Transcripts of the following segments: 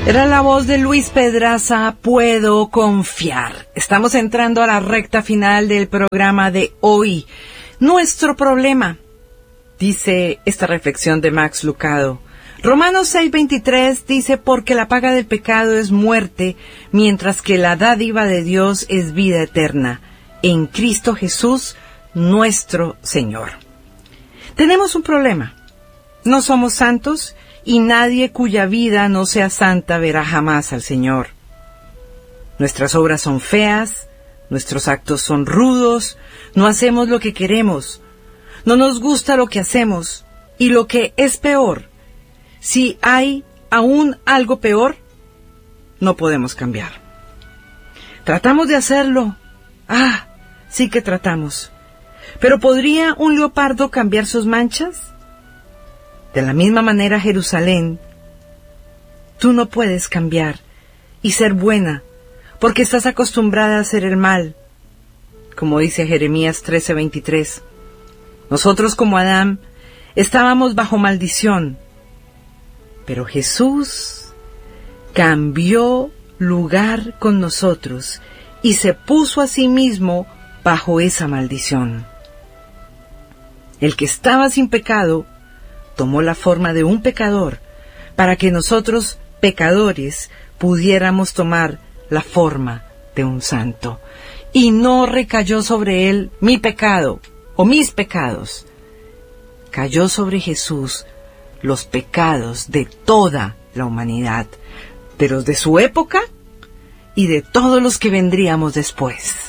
Era la voz de Luis Pedraza, Puedo confiar. Estamos entrando a la recta final del programa de hoy. Nuestro problema, dice esta reflexión de Max Lucado. Romanos 6:23 dice, porque la paga del pecado es muerte, mientras que la dádiva de Dios es vida eterna, en Cristo Jesús, nuestro Señor. Tenemos un problema. No somos santos, y nadie cuya vida no sea santa verá jamás al Señor. Nuestras obras son feas, nuestros actos son rudos, no hacemos lo que queremos, no nos gusta lo que hacemos, y lo que es peor, si hay aún algo peor, no podemos cambiar. Tratamos de hacerlo, sí que tratamos, pero ¿podría un leopardo cambiar sus manchas? De la misma manera, Jerusalén, tú no puedes cambiar y ser buena, porque estás acostumbrada a hacer el mal. Como dice Jeremías 13:23, nosotros como Adán estábamos bajo maldición, pero Jesús cambió lugar con nosotros y se puso a sí mismo bajo esa maldición. El que estaba sin pecado tomó la forma de un pecador, para que nosotros, pecadores, pudiéramos tomar la forma de un santo. Y no recayó sobre él mi pecado, o mis pecados. Cayó sobre Jesús los pecados de toda la humanidad, de los de su época y de todos los que vendríamos después.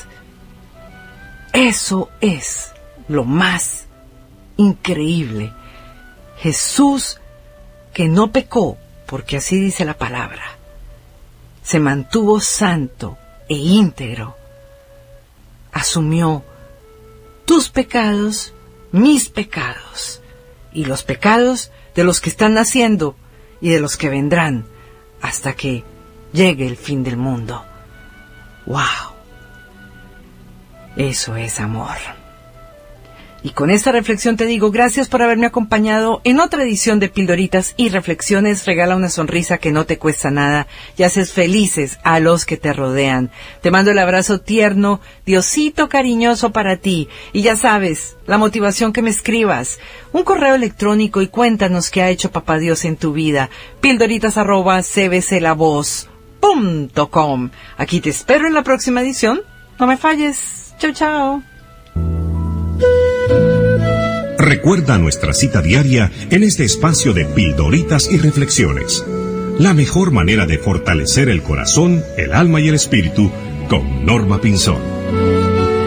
Eso es lo más increíble. Jesús, que no pecó, porque así dice la palabra, se mantuvo santo e íntegro, asumió tus pecados, mis pecados, y los pecados de los que están naciendo y de los que vendrán hasta que llegue el fin del mundo. ¡Wow! Eso es amor. Y con esta reflexión te digo, gracias por haberme acompañado en otra edición de Pildoritas y Reflexiones. Regala una sonrisa que no te cuesta nada y haces felices a los que te rodean. Te mando el abrazo tierno, Diosito cariñoso para ti. Y ya sabes, la motivación que me escribas, un correo electrónico y cuéntanos qué ha hecho Papá Dios en tu vida. pildoritas@cbclavoz.com. Aquí te espero en la próxima edición. No me falles. Chao, chao. Recuerda nuestra cita diaria en este espacio de Pildoritas y Reflexiones. La mejor manera de fortalecer el corazón, el alma y el espíritu con Norma Pinzón.